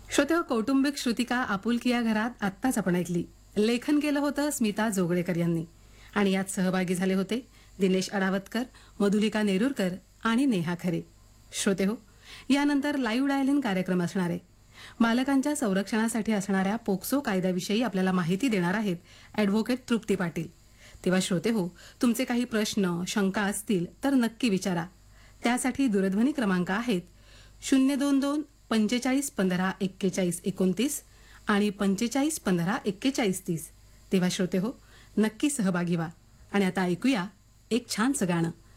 श्रोते कौटुंबिक श्रुतिका आपुलकी या घरात आत्ताच आपण ऐकली. लेखन केलं होतं स्मिता जोगळेकर यांनी आणि यात सहभागी झाले होते दिनेश अडावतकर, मधुलिका नेरुरकर आणि नेहा खरे. श्रोते हो, यानंतर लाईव्ह डायलिंग कार्यक्रम असणार आहे. बालकांच्या संरक्षणासाठी असणाऱ्या पोक्सो कायद्याविषयी आपल्याला माहिती देणार आहेत ॲडव्होकेट तृप्ती पाटील. तेव्हा श्रोते हो, तुमचे काही प्रश्न शंका असतील तर नक्की विचारा. त्यासाठी दूरध्वनी क्रमांक आहेत 022 45 15 41 29 आणि 45 15 41 30. तेव्हा श्रोते हो, नक्की सहभागी व्हा. आणि आता ऐकूया एक छानसं गाणं.